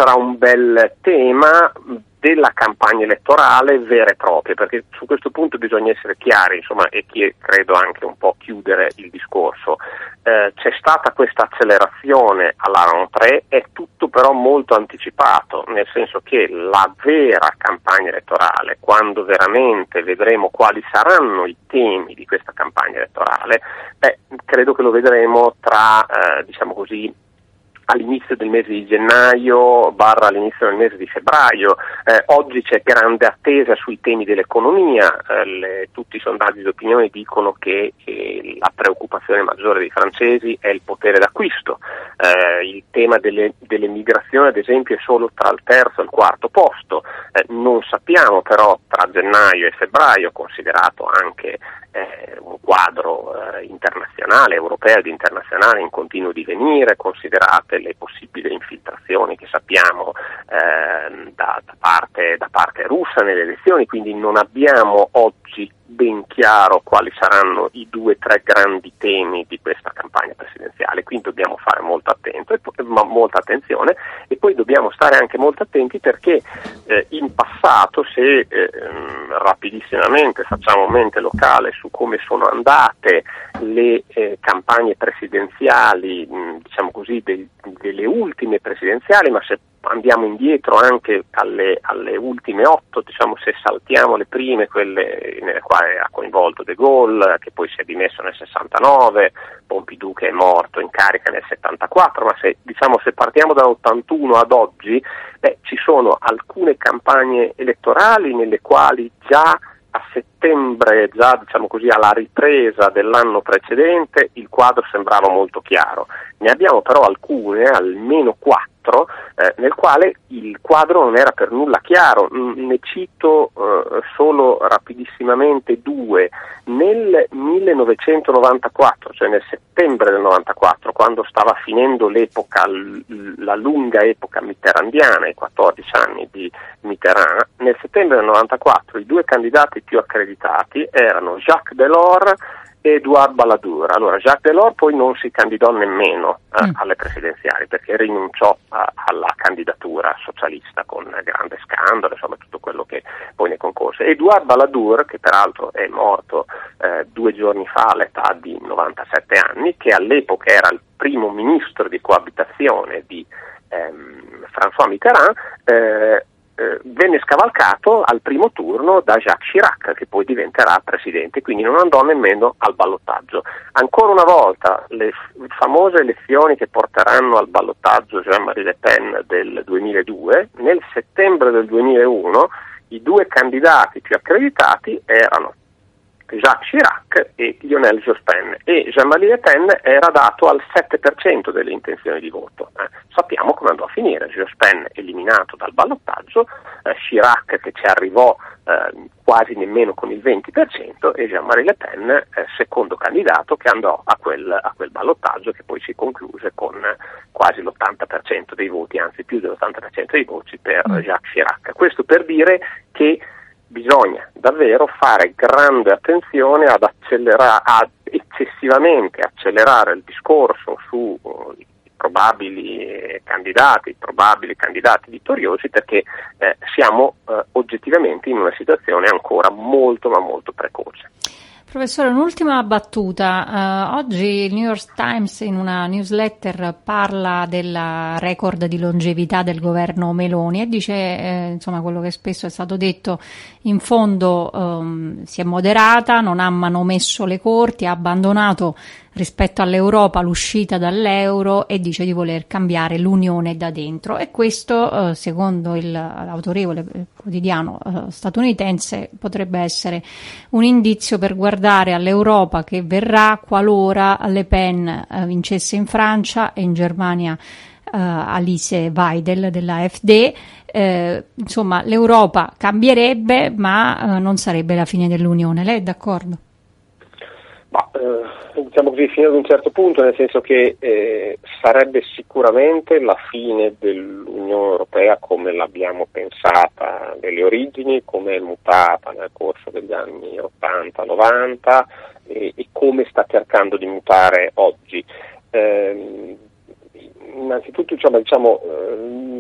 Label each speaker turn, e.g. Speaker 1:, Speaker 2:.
Speaker 1: sarà un bel tema della campagna elettorale vera e propria, perché su questo punto bisogna essere chiari, insomma, e credo anche un po' chiudere il discorso. C'è stata questa accelerazione alla rentrée, è tutto però molto anticipato, nel senso che la vera campagna elettorale, quando veramente vedremo quali saranno i temi di questa campagna elettorale, credo che lo vedremo tra, diciamo così, all'inizio del mese di gennaio / all'inizio del mese di febbraio. Oggi c'è grande attesa sui temi dell'economia, tutti i sondaggi di opinione dicono che la preoccupazione maggiore dei francesi è il potere d'acquisto. Il tema delle migrazioni ad esempio è solo tra il terzo e il quarto posto. Non sappiamo però tra gennaio e febbraio, considerato anche un quadro internazionale, europeo ed internazionale in continuo divenire, considerate le possibili infiltrazioni che sappiamo da parte russa nelle elezioni, quindi non abbiamo oggi ben chiaro quali saranno i 2 o 3 grandi temi di questa campagna presidenziale, quindi dobbiamo fare molta attenzione e poi dobbiamo stare anche molto attenti perché in passato, se rapidissimamente facciamo mente locale su come sono andate le campagne presidenziali, diciamo così, delle ultime presidenziali, ma se andiamo indietro anche alle ultime 8, diciamo, se saltiamo le prime, quelle nelle quali ha coinvolto De Gaulle, che poi si è dimesso nel 69, Pompidou che è morto in carica nel 74, ma se partiamo dall'81 ad oggi, ci sono alcune campagne elettorali nelle quali già a settembre, diciamo così, alla ripresa dell'anno precedente, il quadro sembrava molto chiaro. Ne abbiamo però alcune, almeno 4, nel quale il quadro non era per nulla chiaro. Ne cito solo rapidissimamente 2. Nel 1994, cioè nel settembre del 94, quando stava finendo la lunga epoca mitterrandiana, i 14 anni di Mitterrand, nel settembre del 94 i 2 candidati più accreditati erano Jacques Delors e Édouard Balladur. Allora, Jacques Delors poi non si candidò nemmeno alle presidenziali perché rinunciò alla candidatura socialista con grande scandalo, insomma tutto quello che poi ne concorse. Édouard Balladur, che peraltro è morto 2 giorni fa all'età di 97 anni, che all'epoca era il primo ministro di coabitazione di François Mitterrand, venne scavalcato al primo turno da Jacques Chirac, che poi diventerà presidente, quindi non andò nemmeno al ballottaggio. Ancora una volta le famose elezioni che porteranno al ballottaggio Jean-Marie Le Pen del 2002, nel settembre del 2001 i 2 candidati più accreditati erano Jacques Chirac e Lionel Jospin, e Jean-Marie Le Pen era dato al 7% delle intenzioni di voto. Sappiamo come andò a finire: Jospin eliminato dal ballottaggio, Chirac che ci arrivò quasi nemmeno con il 20% e Jean-Marie Le Pen secondo candidato che andò a quel ballottaggio che poi si concluse con quasi l'80% dei voti, anzi più dell'80% dei voti per Jacques Chirac. Questo per dire che bisogna davvero fare grande attenzione ad eccessivamente accelerare il discorso su probabili candidati vittoriosi, perché siamo oggettivamente in una situazione ancora molto ma molto precoce.
Speaker 2: Professore, un'ultima battuta. Oggi il New York Times in una newsletter parla del record di longevità del governo Meloni e dice, insomma, quello che spesso è stato detto, in fondo si è moderata, non ha manomesso le corti, ha abbandonato rispetto all'Europa l'uscita dall'euro e dice di voler cambiare l'Unione da dentro. E questo, secondo l'autorevole quotidiano statunitense, potrebbe essere un indizio per guardare all'Europa che verrà qualora Le Pen vincesse in Francia e in Germania Alice Weidel della AfD. Insomma, l'Europa cambierebbe, ma non sarebbe la fine dell'Unione. Lei è d'accordo?
Speaker 1: Diciamo così, fino ad un certo punto, nel senso che sarebbe sicuramente la fine dell'Unione Europea come l'abbiamo pensata nelle origini, come è mutata nel corso degli anni 80-90 e come sta cercando di mutare oggi. Innanzitutto